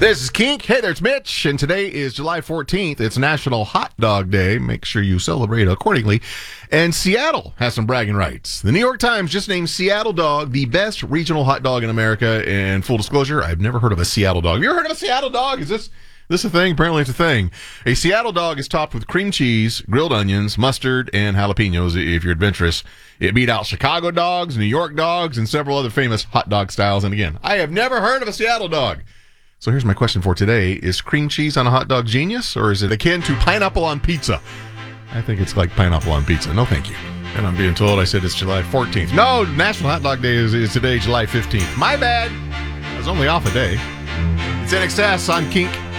This is Kink. Hey there, it's Mitch, and today is July 14th. It's National Hot Dog Day. Make sure you celebrate accordingly. And Seattle has some bragging rights. The New York Times just named Seattle Dog the best regional hot dog in America. And full disclosure, I've never heard of a Seattle Dog. Have you ever heard of a Seattle Dog? Is this a thing? Apparently it's a thing. A Seattle Dog is topped with cream cheese, grilled onions, mustard, and jalapenos if you're adventurous. It beat out Chicago dogs, New York dogs, and several other famous hot dog styles. And again, I have never heard of a Seattle Dog. So here's my question for today. Is cream cheese on a hot dog genius, or is it akin to pineapple on pizza? I think it's like pineapple on pizza. No, thank you. And I'm being told I said it's July 14th. No, National Hot Dog Day is today, July 15th. My bad. I was only off a day. It's INXS. I'm Kink.